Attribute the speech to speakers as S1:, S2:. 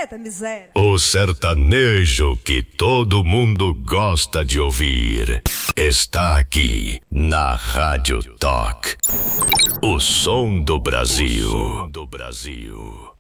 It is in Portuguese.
S1: Eita miséria.
S2: O sertanejo que todo mundo gosta de ouvir está aqui na Rádio Talk. O som do Brasil.